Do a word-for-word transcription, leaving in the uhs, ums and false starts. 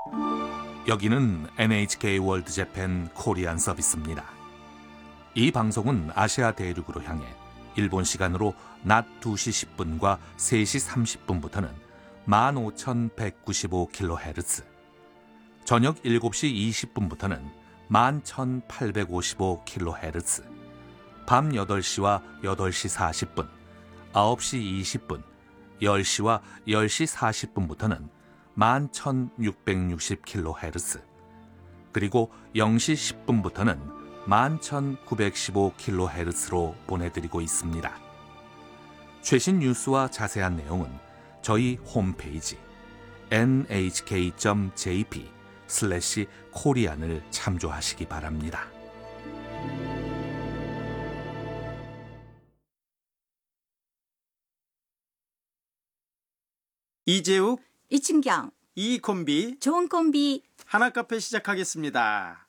여기는 엔에이치케이 월드 재팬 코리안 서비스입니다. 이 방송은 아시아 대륙으로 향해 일본 시간으로 낮 두 시 십 분과 세 시 삼십 분부터는 만 오천백구십오 킬로헤르츠, 저녁 일곱 시 이십 분부터는 만 천팔백오십오 킬로헤르츠, 밤 여덟 시와 여덟 시 사십 분, 아홉 시 이십 분, 열 시와 열 시 사십 분부터는 만 천육백육십 킬로헤르츠, 그리고 영 시 십 분부터는 만 천구백십오 킬로헤르츠로 보내드리고 있습니다. 최신 뉴스와 자세한 내용은 저희 홈페이지 엔에이치케이 닷 제이피 슬래시 코리안을 참조하시기 바랍니다. 이재욱, 이춘경, 이 콤비, 좋은 콤비. 하나카페 시작하겠습니다.